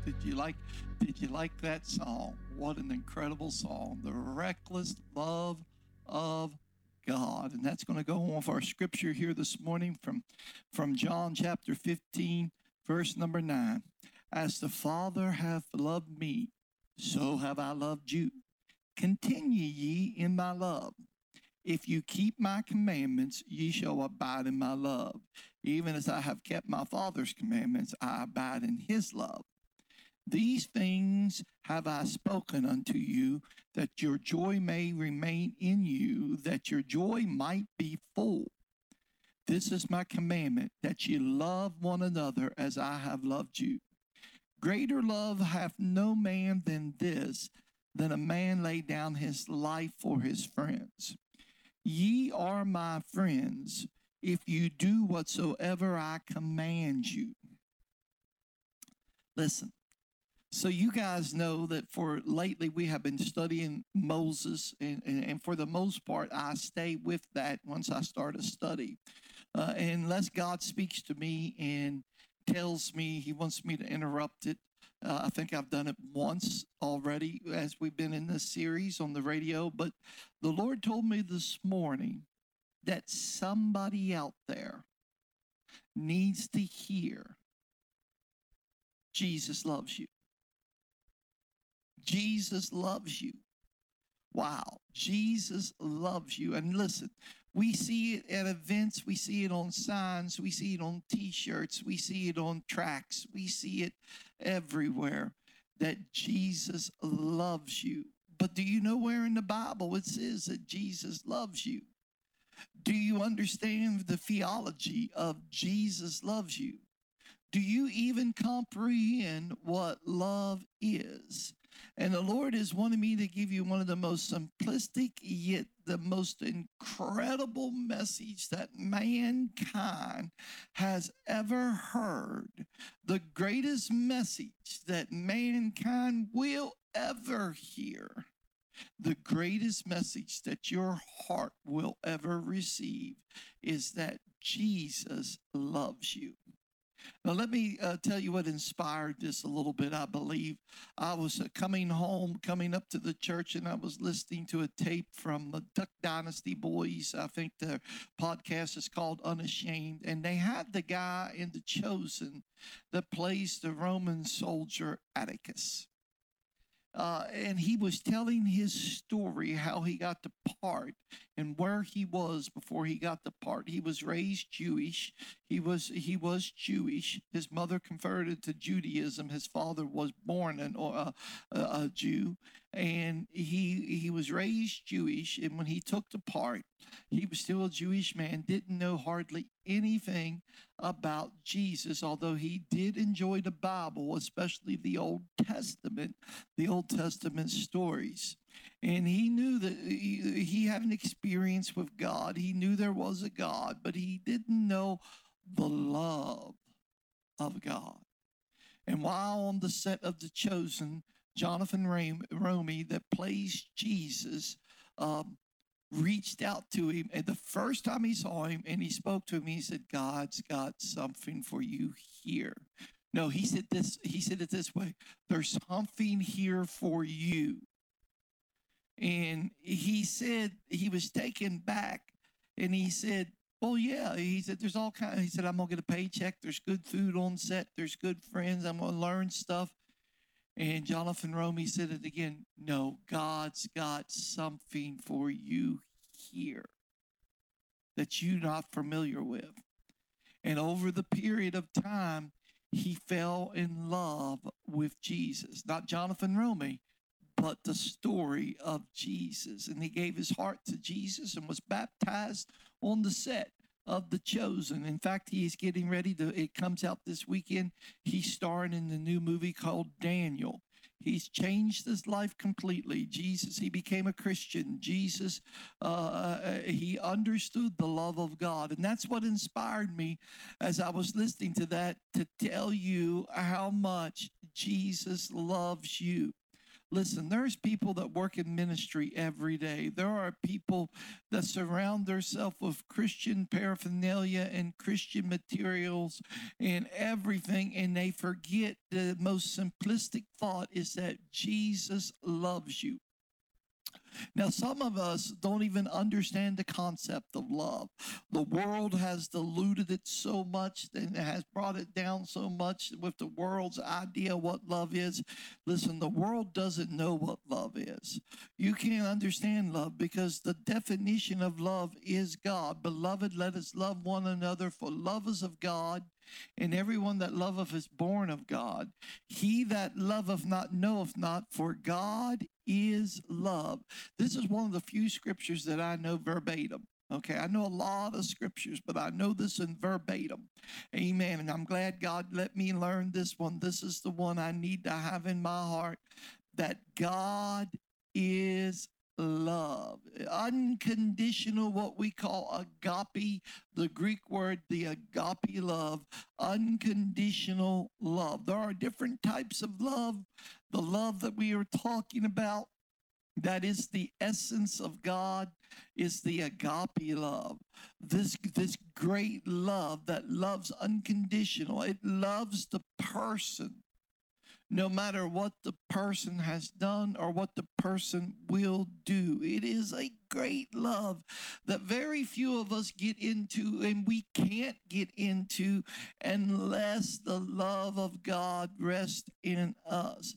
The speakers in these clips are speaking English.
Did you like that song? What an incredible song. The reckless love of God. And that's going to go on for our scripture here this morning from John chapter 15, verse number 9. As the Father hath loved me, so have I loved you. Continue ye in my love. If you keep my commandments, ye shall abide in my love. Even as I have kept my Father's commandments, I abide in his love. These things have I spoken unto you, that your joy may remain in you, that your joy might be full. This is my commandment, that ye love one another as I have loved you. Greater love hath no man than this, than a man lay down his life for his friends. Ye are my friends, if you do whatsoever I command you. Listen. So you guys know that for lately we have been studying Moses, and for the most part, I stay with that once I start a study. Unless God speaks to me and tells me he wants me to interrupt it. I think I've done it once already as we've been in this series on the radio, but the Lord told me this morning that somebody out there needs to hear Jesus loves you. Jesus loves you. Wow. Jesus loves you. And listen, we see it at events. We see it on signs. We see it on T-shirts. We see it on tracks. We see it everywhere that Jesus loves you. But do you know where in the Bible it says that Jesus loves you? Do you understand the theology of Jesus loves you? Do you even comprehend what love is? And the Lord is wanting me to give you one of the most simplistic yet the most incredible message that mankind has ever heard. The greatest message that mankind will ever hear. The greatest message that your heart will ever receive is that Jesus loves you. Now, let me tell you what inspired this a little bit. I believe I was coming home, coming up to the church, and I was listening to a tape from the Duck Dynasty Boys. I think the podcast is called Unashamed. And they had the guy in The Chosen that plays the Roman soldier Atticus. And he was telling his story, how he got the part and where he was before he got the part. He was raised Jewish. He was Jewish. His mother converted to Judaism. His father was born a Jew, and he was raised Jewish. And when he took the part, he was still a Jewish man. Didn't know hardly anything about Jesus, although he did enjoy the Bible, especially the Old Testament stories. And he knew that he had an experience with God. He knew there was a God, but he didn't know the love of God. And while on the set of The Chosen, Jonathan Romy, that plays Jesus, reached out to him, and the first time he saw him and he spoke to him, he said, God's got something for you here. No, he said it this way: there's something here for you. And he said he was taken back, and he said, well, yeah. He said, there's all kinds. He said, I'm going to get a paycheck. There's good food on set. There's good friends. I'm going to learn stuff. And Jonathan Romy said it again. No, God's got something for you here that you're not familiar with. And over the period of time, he fell in love with Jesus. Not Jonathan Romy, but the story of Jesus. And he gave his heart to Jesus and was baptized on the set of The Chosen. In fact, he is getting ready it comes out this weekend. He's starring in the new movie called Daniel. He's changed his life completely. Jesus, he became a Christian. Jesus, he understood the love of God. And that's what inspired me as I was listening to that, to tell you how much Jesus loves you. Listen, there's people that work in ministry every day. There are people that surround themselves with Christian paraphernalia and Christian materials and everything, and they forget the most simplistic thought is that Jesus loves you. Now, some of us don't even understand the concept of love. The world has diluted it so much and has brought it down so much with the world's idea of what love is. Listen, the world doesn't know what love is. You can't understand love because the definition of love is God. Beloved, let us love one another, for love is of God, and everyone that loveth is born of God. He that loveth not knoweth not, for God is love. This is one of the few scriptures that I know verbatim. Okay, I know a lot of scriptures, but I know this in verbatim. Amen. And I'm glad God let me learn this one. This is the one I need to have in my heart, that God is love. Unconditional, what we call agape, the Greek word, the agape love, unconditional love. There are different types of love. The love that we are talking about, that is the essence of God, is the agape love. This great love that loves unconditional. It loves the person, no matter what the person has done or what the person will do. It is a great love that very few of us get into, and we can't get into unless the love of God rests in us.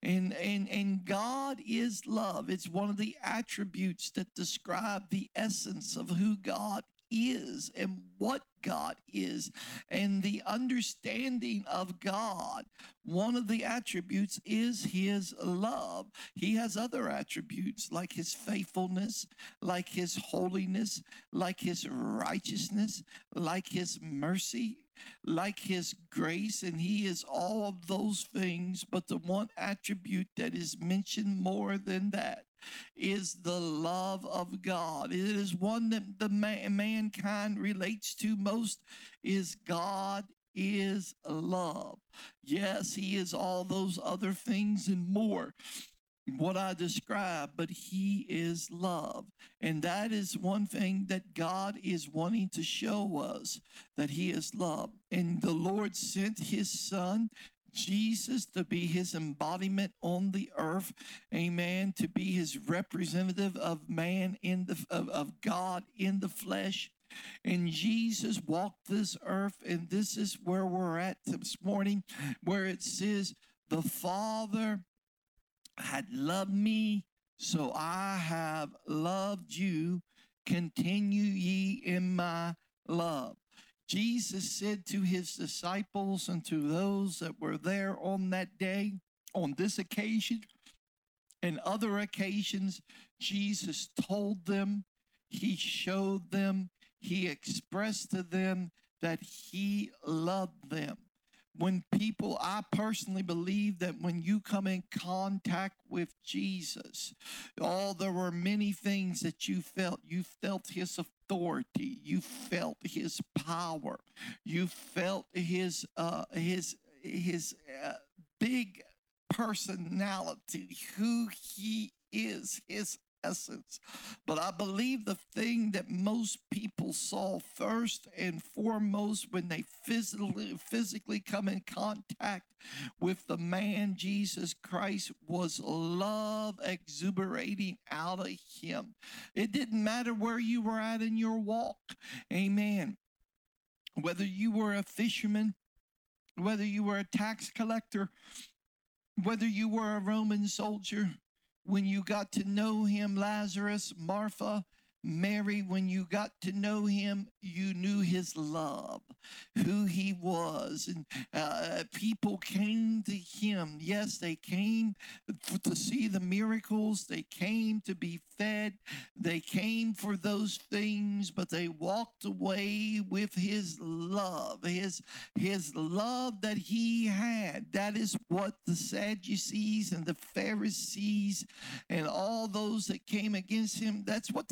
And God is love. It's one of the attributes that describe the essence of who God is and what God is, and the understanding of God. One of the attributes is his love. He has other attributes like his faithfulness, like his holiness, like his righteousness, like his mercy, like his grace, and he is all of those things. But the one attribute that is mentioned more than that is the love of God. It is one that the mankind relates to most, is God is love. Yes, he is all those other things and more, what I described, but he is love. And that is one thing that God is wanting to show us, that he is love. And the Lord sent his son Jesus to be his embodiment on the earth, amen, to be his representative of man in the of God in the flesh. And Jesus walked this earth, and this is where we're at this morning, where it says, the Father had loved me, so I have loved you. Continue ye in my love. Jesus said to his disciples and to those that were there on that day, on this occasion and other occasions, Jesus told them, he showed them, he expressed to them that he loved them. When people, I personally believe that when you come in contact with Jesus, there were many things that you felt. You felt his authority. You felt his power. You felt his big personality, who he is, his essence. But I believe the thing that most people saw first and foremost when they physically come in contact with the man Jesus Christ was love exuberating out of him. It didn't matter where you were at in your walk. Amen. Whether you were a fisherman, whether you were a tax collector, whether you were a Roman soldier, when you got to know him, Lazarus, Martha, Mary, when you got to know him, you knew his love, who he was. And people came to him. Yes, they came to see the miracles. They came to be fed. They came for those things, but they walked away with his love, his love that he had. That is what the Sadducees and the Pharisees and all those that came against him, that's what they couldn't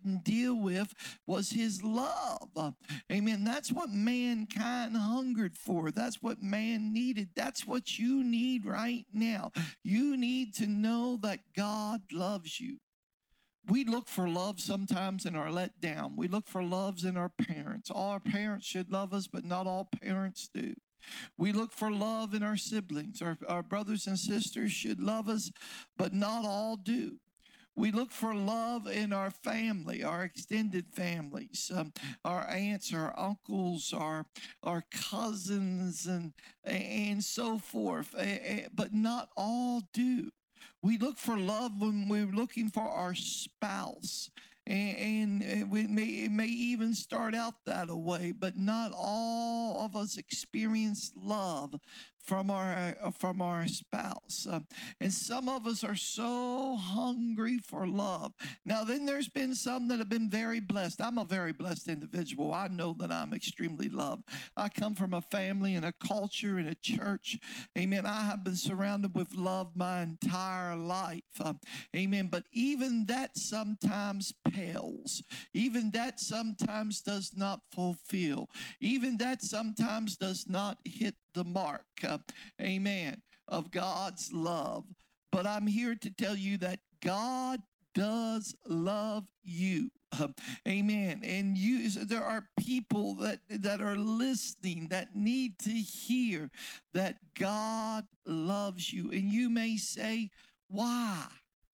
couldn't deal with was his love. Amen. That's what mankind hungered for. That's what man needed. That's what you need right now. You need to know that God loves you. We look for love sometimes and are let down. We look for loves in our parents. All our parents should love us, but not all parents do. We look for love in our siblings. Our brothers and sisters should love us, but not all do. We look for love in our family, our extended families, our aunts, our uncles, our cousins, and so forth, but not all do. We look for love when we're looking for our spouse. And it may even start out that way, but not all of us experience love from our spouse. And some of us are so hungry for love. Now, then there's been some that have been very blessed. I'm a very blessed individual. I know that I'm extremely loved. I come from a family and a culture and a church. Amen. I have been surrounded with love my entire life. Amen. But even that sometimes pales. Even that sometimes does not fulfill. Even that sometimes does not hit the mark, amen, of God's love. But I'm here to tell you that God does love you. Amen. And there are people that are listening that need to hear that God loves you. And you may say, why?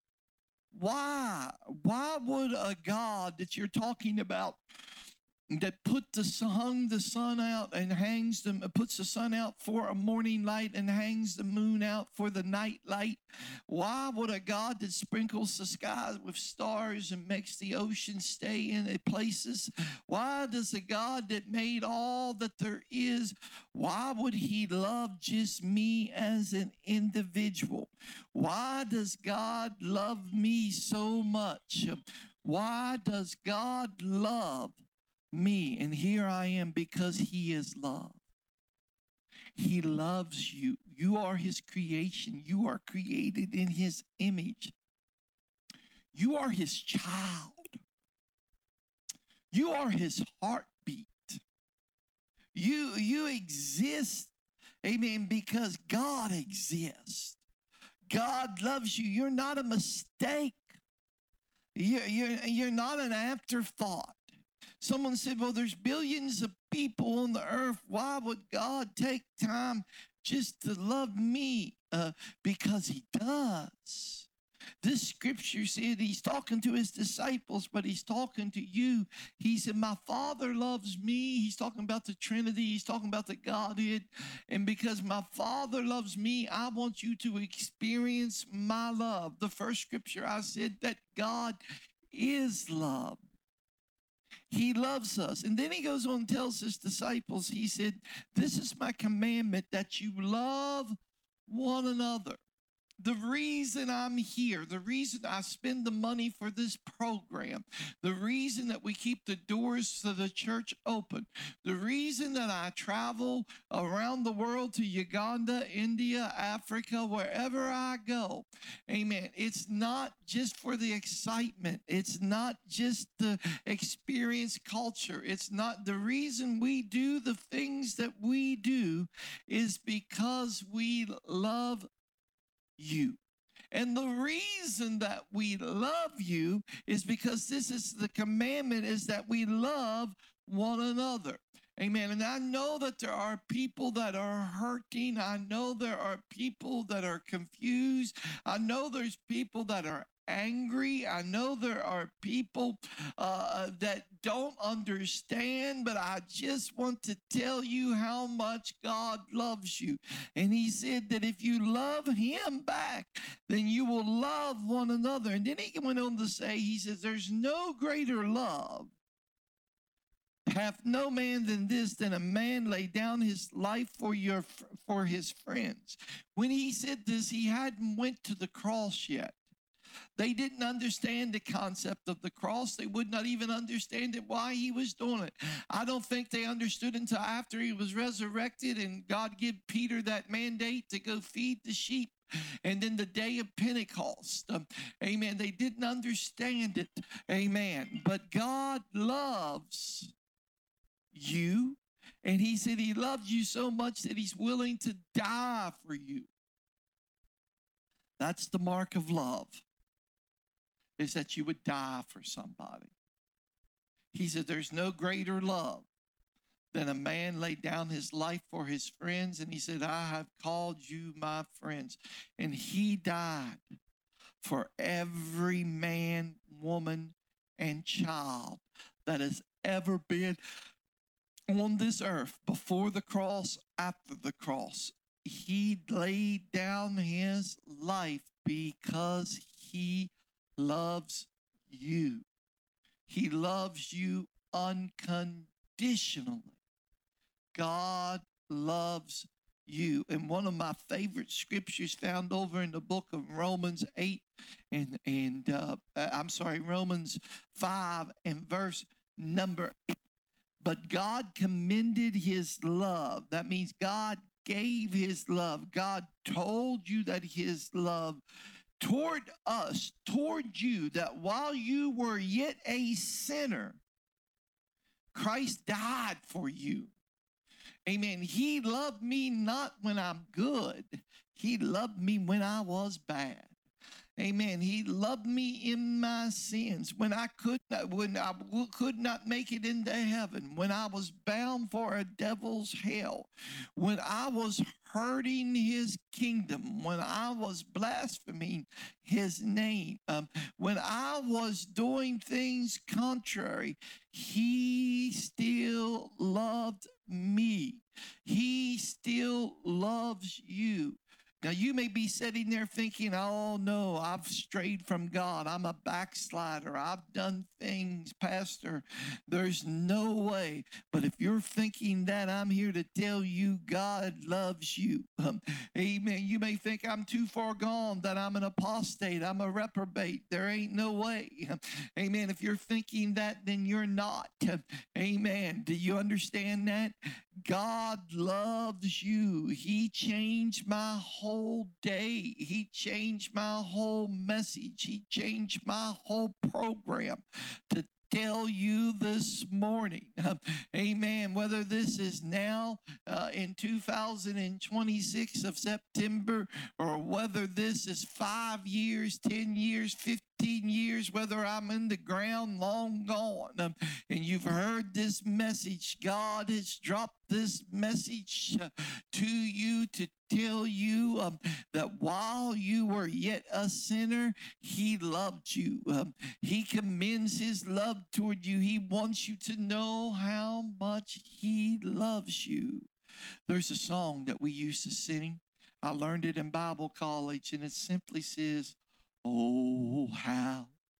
Why would a God that you're talking about that hung the sun out and puts the sun out for a morning light and hangs the moon out for the night light? Why would a God that sprinkles the skies with stars and makes the ocean stay in places? Why does a God that made all that there is, why would he love just me as an individual? Why does God love me so much? Why does God love me? And here I am, because he is love. He loves you. You are his creation. You are created in his image. You are his child. You are his heartbeat. You exist, amen, because God exists. God loves you. You're not a mistake. You're not an afterthought. Someone said, well, there's billions of people on the earth. Why would God take time just to love me? Because he does. This scripture said he's talking to his disciples, but he's talking to you. He said, my Father loves me. He's talking about the Trinity. He's talking about the Godhead. And because my Father loves me, I want you to experience my love. The first scripture I said that God is love. He loves us. And then he goes on and tells his disciples, he said, this is my commandment, that you love one another. The reason I'm here, the reason I spend the money for this program, the reason that we keep the doors to the church open, the reason that I travel around the world to Uganda, India, Africa, wherever I go, amen, it's not just for the excitement. It's not just the experience culture. It's not the reason we do the things that we do is because we love you. And the reason that we love you is because this is the commandment, is that we love one another. Amen. And I know that there are people that are hurting. I know there are people that are confused. I know there's people that are angry. I know there are people that don't understand, but I just want to tell you how much God loves you. And he said that if you love him back, then you will love one another. And then he went on to say, he says, there's no greater love hath no man than this, than a man lay down his life for his friends. When he said this, he hadn't went to the cross yet. They didn't understand the concept of the cross. They would not even understand it, why he was doing it. I don't think they understood until after he was resurrected and God gave Peter that mandate to go feed the sheep And then the day of Pentecost, amen, they didn't understand it, amen. But God loves you, and he said he loves you so much that he's willing to die for you. That's the mark of love, is that you would die for somebody. He said there's no greater love than a man laid down his life for his friends. And he said, I have called you my friends. And he died for every man, woman, and child that has ever been on this earth, before the cross, after the cross. He laid down his life because he loves you. He loves you unconditionally. God loves you. And one of my favorite scriptures found over in the book of Romans 8 Romans 5 and verse number 8. But God commended his love. That means God gave his love. God told you that his love toward us, toward you, that while you were yet a sinner, Christ died for you. Amen. He loved me not when I'm good. He loved me when I was bad. Amen. He loved me in my sins when I could not make it into heaven, when I was bound for a devil's hell, when I was hurting his kingdom, when I was blaspheming his name, when I was doing things contrary. He still loved me. He still loves you. Now, you may be sitting there thinking, oh, no, I've strayed from God. I'm a backslider. I've done things, Pastor. There's no way. But if you're thinking that, I'm here to tell you God loves you. Amen. You may think I'm too far gone, that I'm an apostate. I'm a reprobate. There ain't no way. Amen. If you're thinking that, then you're not. Amen. Do you understand that? God loves you. He changed my whole day. He changed my whole message. He changed my whole program to tell you this morning, amen, whether this is now in 2026 of September, or whether this is 5 years, 10 years, 15 years, whether I'm in the ground long gone, and you've heard this message. God has dropped this message to you to tell you that while you were yet a sinner, he loved you. He commends his love toward you. He wants you to know how much he loves you. There's a song that we used to sing. I learned it in Bible college, and it simply says, oh, how